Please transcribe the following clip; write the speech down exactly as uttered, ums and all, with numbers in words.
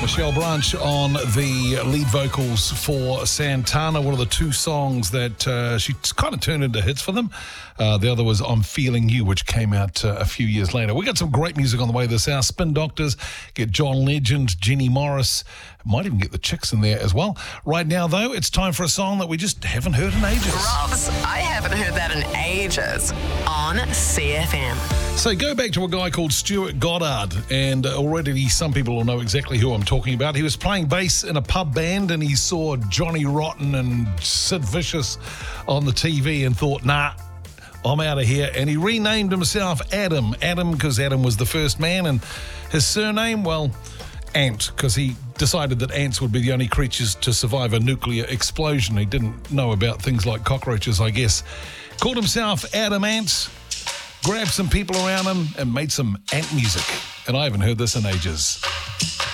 Michelle Branch on the lead vocals for Santana, one of the two songs that uh, she kind of turned into hits for them. Uh, the other was I'm Feeling You, which came out uh, a few years later. We got some great music on the way this hour. Spin Doctors, get John Legend, Jenny Morris, might even get the Chicks in there as well. Right now, though, it's time for a song that we just haven't heard in ages. Robs, I haven't heard that in ages on C F M. So go back to a guy called Stuart Goddard, and already some people will know exactly who I'm talking about. He was playing bass in a pub band, and he saw Johnny Rotten and Sid Vicious on the T V and thought, nah, I'm out of here. And he renamed himself Adam. Adam because Adam was the first man, and his surname, well, Ant, because he decided that ants would be the only creatures to survive a nuclear explosion. He didn't know about things like cockroaches, I guess. Called himself Adam Ant, grabbed some people around him and made some ant music. And I haven't heard this in ages.